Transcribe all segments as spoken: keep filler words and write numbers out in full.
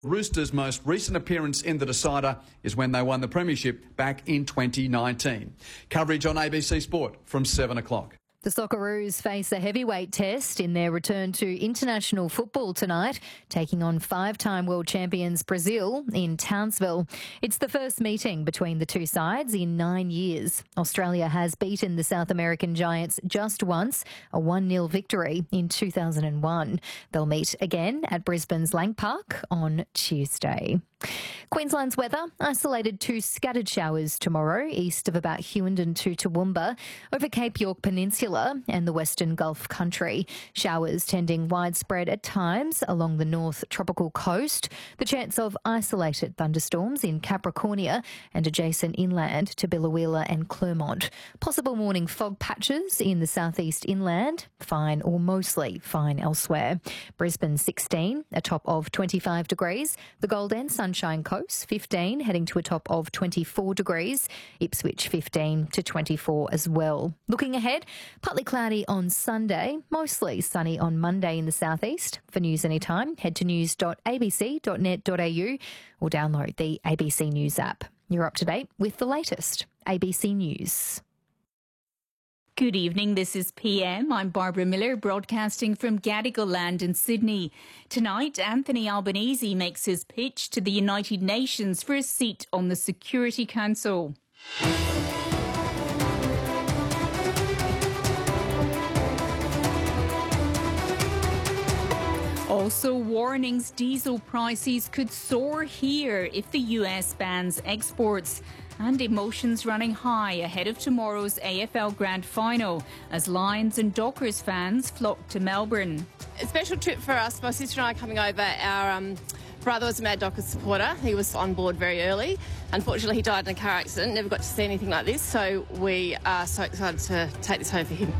Roosters' most recent appearance in the decider is when they won the premiership back in twenty nineteen. Coverage on A B C Sport from seven o'clock. The Socceroos face a heavyweight test in their return to international football tonight, taking on five-time world champions Brazil in Townsville. It's the first meeting between the two sides in nine years. Australia has beaten the South American Giants just once, a one nil victory in two thousand one. They'll meet again at Brisbane's Lang Park on Tuesday. Queensland's weather, isolated to scattered showers tomorrow east of about Hughenden to Toowoomba, over Cape York Peninsula and the Western Gulf country. Showers tending widespread at times along the north tropical coast. The chance of isolated thunderstorms in Capricornia and adjacent inland to Biloela and Clermont. Possible morning fog patches in the southeast inland, fine or mostly fine elsewhere. Brisbane sixteen, a top of twenty-five degrees. The Gold and Sunshine Coast fifteen, heading to a top of twenty-four degrees. Ipswich fifteen to twenty-four as well. Looking ahead, partly cloudy on Sunday, mostly sunny on Monday in the southeast. For news anytime, head to news dot a b c dot net dot a u or download the A B C News app. You're up to date with the latest A B C News. Good evening, this is P M. I'm Barbara Miller, broadcasting from Gadigal Land in Sydney. Tonight, Anthony Albanese makes his pitch to the United Nations for a seat on the Security Council. Also, warnings diesel prices could soar here if the U S bans exports. And emotions running high ahead of tomorrow's A F L Grand Final as Lions and Dockers fans flock to Melbourne. A special trip for us. My sister and I coming over. Our um, brother was a Mad Dockers supporter. He was on board very early. Unfortunately, he died in a car accident. Never got to see anything like this. So we are so excited to take this home for him.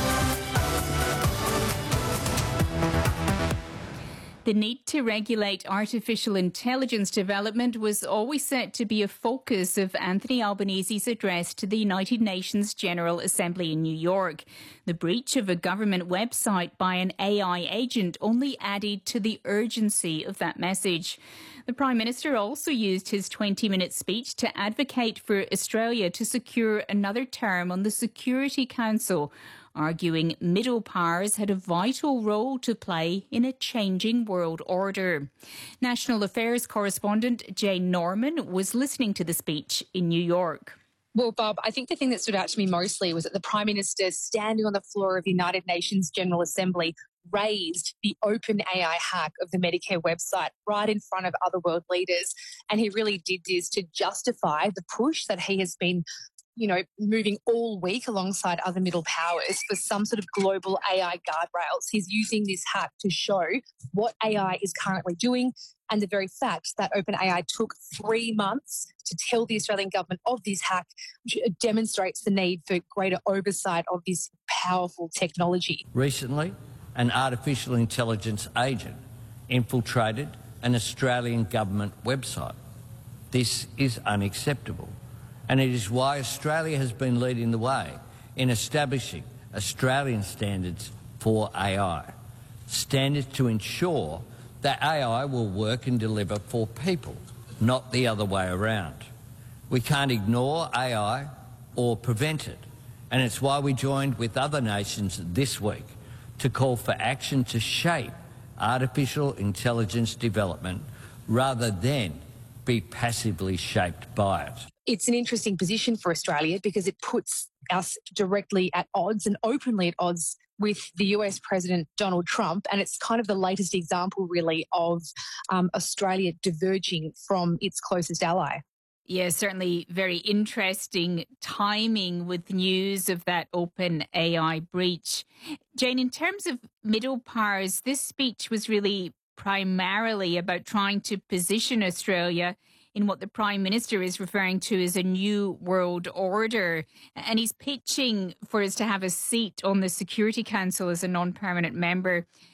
The need to regulate artificial intelligence development was always set to be a focus of Anthony Albanese's address to the United Nations General Assembly in New York. The breach of a government website by an A I agent only added to the urgency of that message. The Prime Minister also used his twenty-minute speech to advocate for Australia to secure another term on the Security Council, arguing middle powers had a vital role to play in a changing world order. National Affairs correspondent Jane Norman was listening to the speech in New York. Well, Bob, I think the thing that stood out to me mostly was that the Prime Minister, standing on the floor of the United Nations General Assembly, raised the open A I hack of the Medicare website right in front of other world leaders. And he really did this to justify the push that he has been you know, moving all week alongside other middle powers for some sort of global A I guardrails. He's using this hack to show what A I is currently doing and the very fact that OpenAI took three months to tell the Australian government of this hack, which demonstrates the need for greater oversight of this powerful technology. Recently, an artificial intelligence agent infiltrated an Australian government website. This is unacceptable. And it is why Australia has been leading the way in establishing Australian standards for A I. Standards to ensure that A I will work and deliver for people, not the other way around. We can't ignore A I or prevent it. And it's why we joined with other nations this week to call for action to shape artificial intelligence development rather than be passively shaped by it. It's an interesting position for Australia because it puts us directly at odds and openly at odds with the U S President Donald Trump. And it's kind of the latest example, really, of um, Australia diverging from its closest ally. Yeah, certainly very interesting timing with news of that open A I breach. Jane, in terms of middle powers, this speech was really primarily about trying to position Australia in what the Prime Minister is referring to as a new world order. And he's pitching for us to have a seat on the Security Council as a non-permanent member.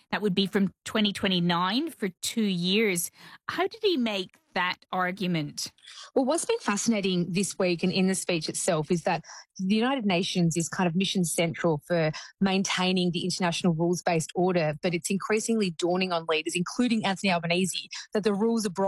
That would be from twenty twenty-nine for two years. How did he make that argument? Well, what's been fascinating this week and in the speech itself is that the United Nations is kind of mission central for maintaining the international rules-based order, but it's increasingly dawning on leaders, including Anthony Albanese, that the rules are broad